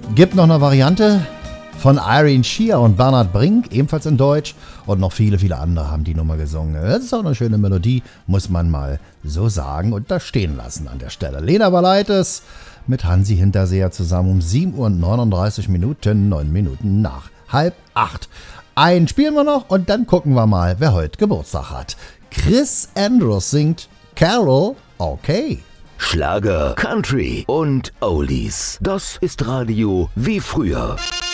Gibt noch eine Variante von Irene Shear und Bernhard Brink, ebenfalls in Deutsch. Und noch viele, viele andere haben die Nummer gesungen. Das ist auch eine schöne Melodie, muss man mal so sagen und da stehen lassen an der Stelle. Lena Valaitis mit Hansi Hinterseher zusammen um 7:39 Uhr, 9 Minuten nach 7:30. Einen spielen wir noch und dann gucken wir mal, wer heute Geburtstag hat. Chris Andrews singt Carol, okay. Schlager, Country und Oldies. Das ist Radio wie früher.